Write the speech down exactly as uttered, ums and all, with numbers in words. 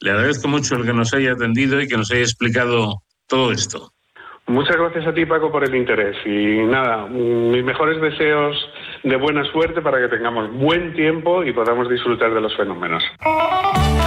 Le agradezco mucho el que nos haya atendido y que nos haya explicado todo esto. Muchas gracias a ti, Paco, por el interés. Y nada, mis mejores deseos de buena suerte para que tengamos buen tiempo y podamos disfrutar de los fenómenos.